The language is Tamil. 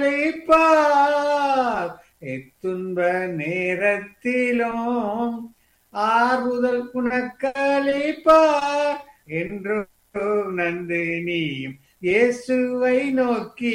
அளிப்பார். எத்துன்ப நேரத்திலும் ஆறுதல் உனக்களிப்பார். என்றோ நன்றி நீயும் இயேசுவை நோக்கி